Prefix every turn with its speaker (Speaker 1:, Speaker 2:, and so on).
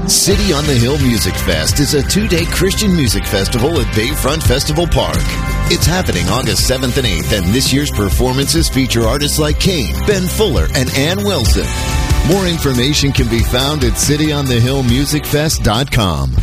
Speaker 1: City on the Hill Music Fest is a 2-day Christian music festival at Bayfront Festival Park. It's happening August 7th and 8th, and this year's performances feature artists like Kane, Ben Fuller, and Ann Wilson. More information can be found at cityonthehillmusicfest.com.